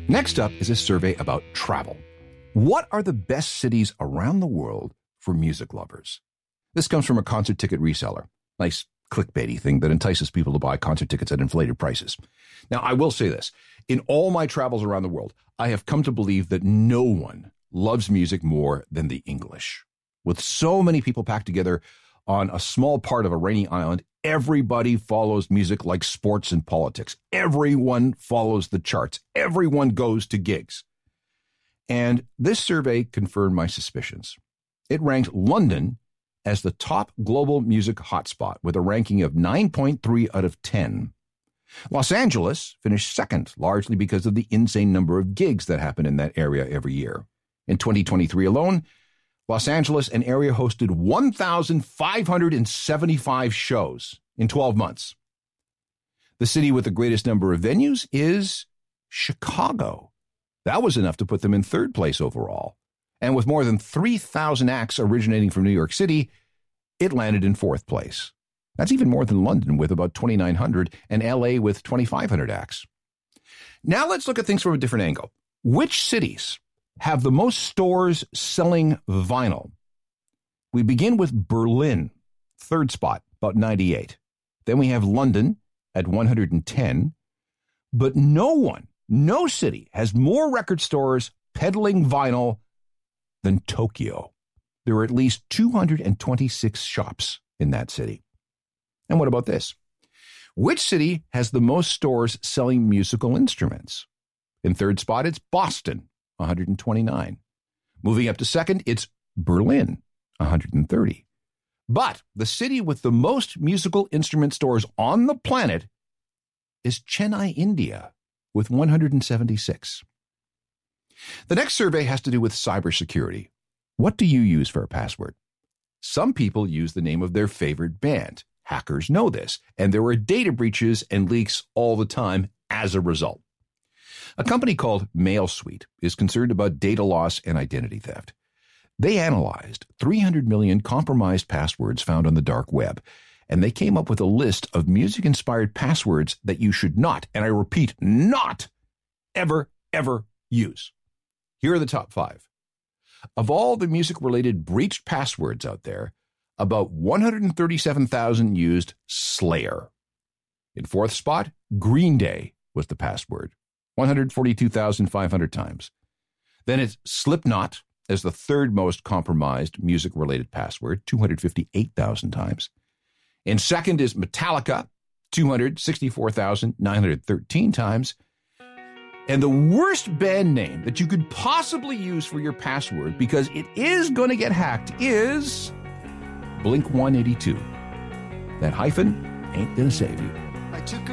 Next up is a survey about travel. What are the best cities around the world for music lovers? This comes from a concert ticket reseller. Nice clickbaity thing that entices people to buy concert tickets at inflated prices. Now, I will say this. In all my travels around the world, I have come to believe that no one loves music more than the English. With so many people packed together on a small part of a rainy island, everybody follows music like sports and politics. Everyone follows the charts. Everyone goes to gigs. And this survey confirmed my suspicions. It ranked London as the top global music hotspot with a ranking of 9.3 out of 10. Los Angeles finished second, largely because of the insane number of gigs that happen in that area every year. In 2023 alone, Los Angeles and area hosted 1,575 shows in 12 months. The city with the greatest number of venues is Chicago. That was enough to put them in third place overall. And with more than 3,000 acts originating from New York City, it landed in fourth place. That's even more than London with about 2,900 and LA with 2,500 acts. Now let's look at things from a different angle. Which cities have the most stores selling vinyl? We begin with Berlin, third spot, about 98. Then we have London at 110. But no city has more record stores peddling vinyl than Tokyo. There are at least 226 shops in that city. And what about this? Which city has the most stores selling musical instruments? In third spot, it's Boston, 129. Moving up to second, it's Berlin, 130. But the city with the most musical instrument stores on the planet is Chennai, India, with 176. The next survey has to do with cybersecurity. What do you use for a password? Some people use the name of their favorite band. Hackers know this, and there are data breaches and leaks all the time as a result. A company called MailSuite is concerned about data loss and identity theft. They analyzed 300 million compromised passwords found on the dark web, and they came up with a list of music-inspired passwords that you should not, and I repeat, not ever use. Here are the top 5. Of all the music-related breached passwords out there, about 137,000 used Slayer. In fourth spot, Green Day was the password, 142,500 times. Then it's Slipknot as the third most compromised music-related password, 258,000 times. In second is Metallica, 264,913 times. And the worst band name that you could possibly use for your password, because it is going to get hacked, is Blink-182. That hyphen ain't going to save you. I took